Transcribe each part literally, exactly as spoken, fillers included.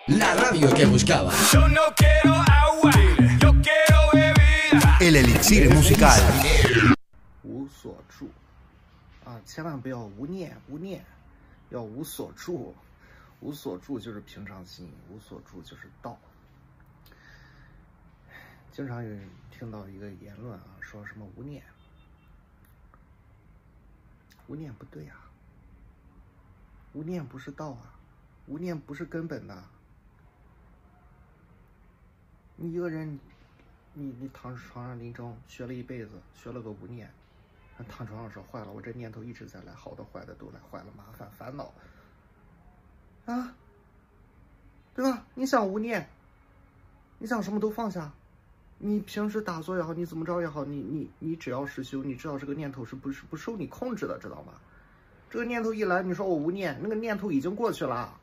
La radio que buscaba. Yo no quiero agua, yo quiero bebida. El elixir musical. 无所住啊，千万不要无念，无念，要无所住。无所住就是平常心，无所住就是道。经常有人听到一个言论啊，说什么无念，无念不对啊，无念不是道啊，无念不是根本的。你一个人，你你躺床上临终学了一辈子，学了个无念，躺床上说坏了，我这念头一直在来，好的坏的都来，坏了麻烦烦恼啊，对吧？你想无念，你想什么都放下，你平时打坐也好，你怎么着也好，你你你只要是修，你知道这个念头是不是不受你控制的，知道吗？这个念头一来，你说我无念，那个念头已经过去了，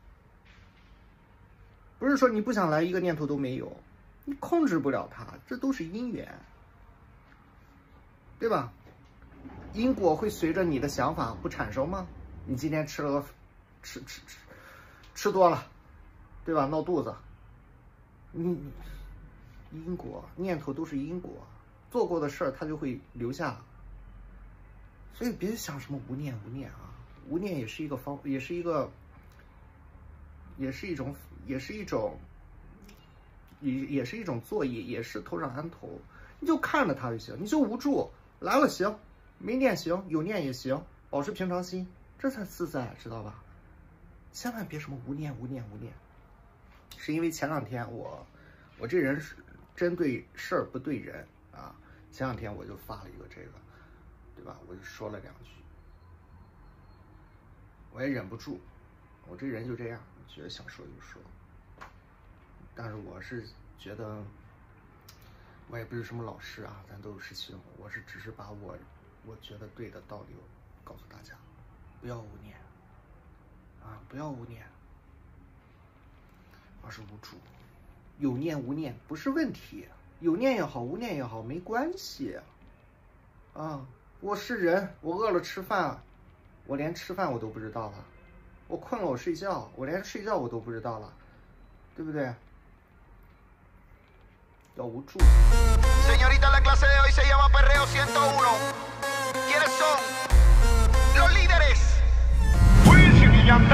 不是说你不想来，一个念头都没有。你控制不了它，这都是因缘，对吧？因果会随着你的想法不产生吗？你今天吃了个吃吃吃吃多了，对吧？闹肚子，你因果念头都是因果，做过的事儿它就会留下，所以别想什么无念无念啊，无念也是一个方，也是一个，也是一种，也是一种。也也是一种作业，也是头上安头，你就看着它就行，你就无助，来了行，没念行，有念也行，保持平常心，这才自在，知道吧？千万别什么无念无念无念，是因为前两天我我这人是针对事儿不对人啊，前两天我就发了一个这个，对吧？我就说了两句，我也忍不住，我这人就这样，觉得想说就说。但是我是觉得，我也不是什么老师啊，咱都是师兄，我是只是把我我觉得对的道理告诉大家，不要无念啊，不要无念，而是无助。有念无念不是问题，有念也好，无念也好，没关系啊。我是人，我饿了吃饭，我连吃饭我都不知道了；我困了我睡觉，我连睡觉我都不知道了，对不对？要无助。 Señorita, la clase de hoy se llama Perreo ciento uno. ¿Quiénes son? Los líderes.